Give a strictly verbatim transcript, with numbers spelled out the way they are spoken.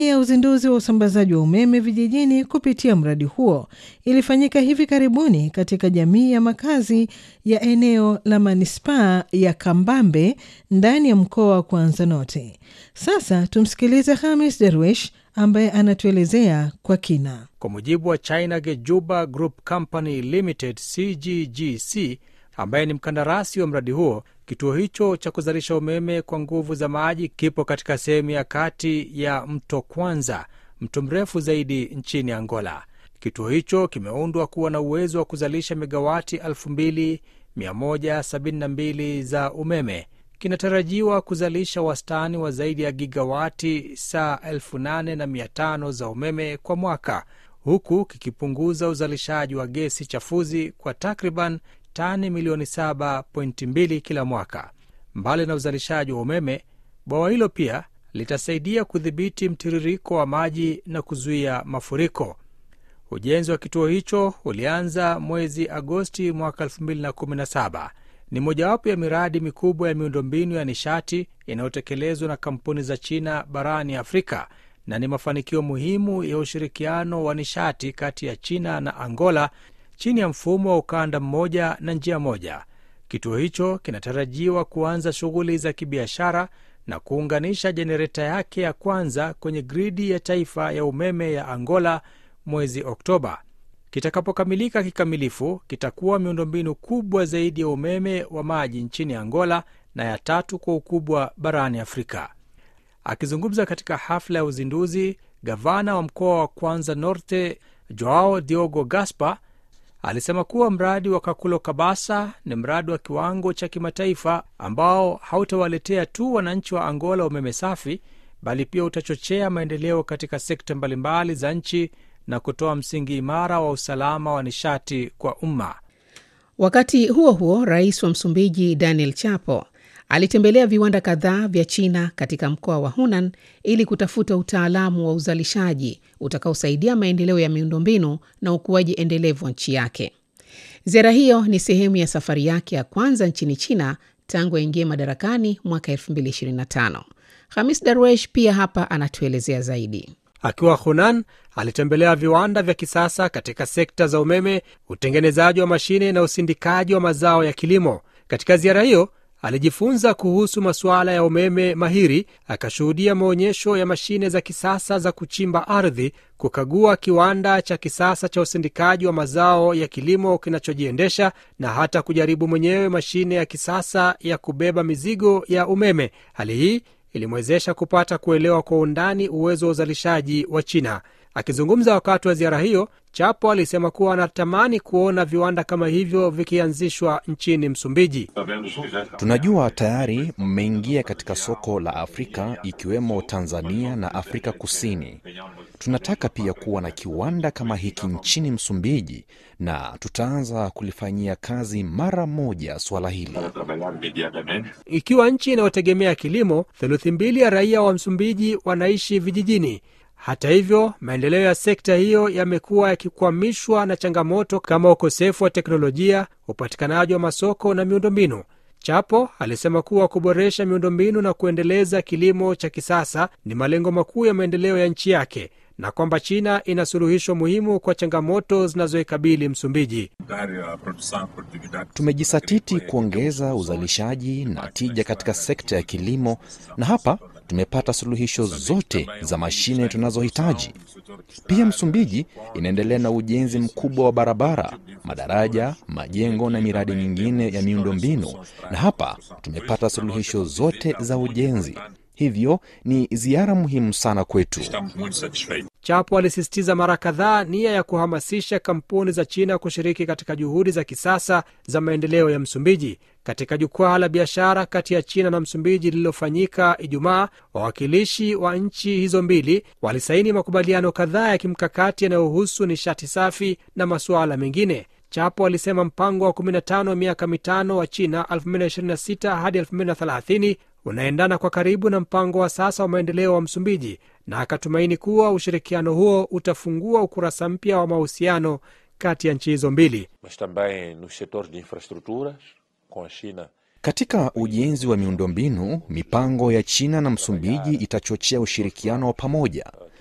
ya uzinduzi wa usambazaji wa umeme vijijini kupitia mradi huo ilifanyika hivi karibuni katika jamii ya makazi ya eneo la manispaa ya Kambambe ndani ya mkoa wa Kwanza Norte. Sasa tumsikilize Hamis Darwish ambaye anatuelezea kwa kina. Kwa mujibu wa China Gejuba Group Company Limited C G G C, ambaye ni mkandarasi wa mradi huo, kituo hicho cha kuzalisha umeme kwa nguvu za maji kipo katika sehemu ya kati ya mto Kwanza, mto mrefu zaidi nchini Angola. Kituo hicho kimeundwa kuwa na uwezo wa kuzalisha megawati elfu mbili mia moja sabini na mbili za umeme. Kinatarajiwa kuzalisha wastani wa zaidi ya gigawati saa elfu nane na mia tano za umeme kwa mwaka, huku kikipunguza uzalishaji wa gesi chafuzi kwa takriban tani milioni saba nukta mbili kila mwaka. Mbali na uzalishaji wa umeme, bwawa hilo pia litasaidia kudhibiti mtiririko wa maji na kuzuia mafuriko. Ujenzi wa kituo hicho ulianza mwezi Agosti mwaka elfu mbili na kumi na saba. Ni mojawapo ya miradi mikubwa ya miundombinu ya nishati inayotekelezwa na kampuni za China barani Afrika, na ni mafanikio muhimu ya ushirikiano wa nishati kati ya China na Angola chini ya mfumo wa ukanda mmoja na njia moja. Kituo hicho kinatarajiwa kuanza shughuli za kibiashara na kuunganisha jenereta yake ya kwanza kwenye gridi ya taifa ya umeme ya Angola mwezi Oktoba. Kitakapokamilika kikamilifu, kitakuwa miundombinu kubwa zaidi ya umeme wa maji nchini Angola na ya tatu kwa ukubwa barani Afrika. Akizungumza katika hafla ya uzinduzi, gavana wa mkoa wa Kwanza Norte Joao Diogo Gaspar alisema kuwa mradi wa Kakulo Kabasa ni mradi wa kiwango cha kimataifa ambao hautawaletea tu wananchi wa Angola umeme safi, bali pia utachochea maendeleo katika sekta mbalimbali za nchi na kutoa msingi imara wa usalama wa nishati kwa umma. Wakati huo huo, rais wa Msumbiji Daniel Chapo alitembelea viwanda kadhaa vya China katika mkoa wa Hunan ili kutafuta utaalamu wa uzalishaji utakaosaidia maendeleo ya miundombinu na ukuaji endelevu wa nchi yake. Ziara hiyo ni sehemu ya safari yake ya kwanza nchini China tangu aingie madarakani mwaka elfu mbili ishirini na tano. Hamis Darwish pia hapa anatuelezea zaidi. Akiwa Hunan, alitembelea viwanda vya kisasa katika sekta za umeme, utengenezaji wa mashine na usindikaji wa mazao ya kilimo. Katika ziara hiyo, alijifunza kuhusu masuala ya umeme mahiri, akashuhudia maonyesho ya mashine za kisasa za kuchimba ardhi, kukagua kiwanda cha kisasa cha usindikaji wa mazao ya kilimo kinachojiendesha, na hata kujaribu mwenyewe mashine ya kisasa ya kubeba mizigo ya umeme. Hali hii ilimwezesha kupata kuelewa kwa undani uwezo wa uzalishaji wa China. Akizungumza wakati wa ziara hiyo, Chapo alisema kuwa anatamani kuona viwanda kama hivyo vikianzishwa nchini Msumbiji. Tunajua tayari mmeingia katika soko la Afrika ikiwemo Tanzania na Afrika Kusini. Tunataka pia kuwa na kiwanda kama hiki nchini Msumbiji, na tutaanza kulifanyia kazi mara moja swala hili. Ikiwa nchi inayotegemea kilimo, theluthi mbili ya raia wa Msumbiji wanaishi vijijini. Hata hivyo, maendeleo ya sekta hiyo yamekuwa yakikwamishwa na changamoto kama ukosefu wa teknolojia, upatikanaji wa masoko na miundombinu. Chapo alisema kuwa kuboresha miundombinu na kuendeleza kilimo cha kisasa ni malengo makuu ya maendeleo ya nchi yake, na kwamba China ina suluhisho muhimu kwa changamoto zinazoikabili Msumbiji. Tumejisatiti kuongeza uzalishaji na tija katika sekta ya kilimo, na hapa tumepata suluhisho zote za mashine tunazohitaji. Pia Msumbiji inaendelea na ujenzi mkubwa wa barabara, madaraja, majengo na miradi mingine ya miundombinu, na hapa tumepata suluhisho zote za ujenzi. Hivyo ni ziara muhimu sana kwetu. Chapo alisisitiza mara kadhaa nia ya kuhamasisha kampuni za China kushiriki katika juhudi za kisasa za maendeleo ya Msumbiji. Katika jukwaa la biashara kati ya China na Msumbiji lililofanyika Ijumaa, wawakilishi wa nchi hizo mbili walisaini makubaliano kadhaa ya kimkakati yanayohusu nishati safi na masuala mengine. Chapo alisema mpango wa kumi na tano wa miaka mitano wa China elfu mbili ishirini na sita hadi elfu mbili thelathini unaendana kwa karibu na mpango wa sasa wa maendeleo wa Msumbiji, na akatumaini kuwa ushirikiano huo utafungua ukurasa mpya wa mahusiano kati ya nchi hizo mbili. Mas também no setor de infraestruturas com a China Katika ujenzi wa miundombinu, mipango ya China na Msumbiji itachochea ushirikiano wa pamoja.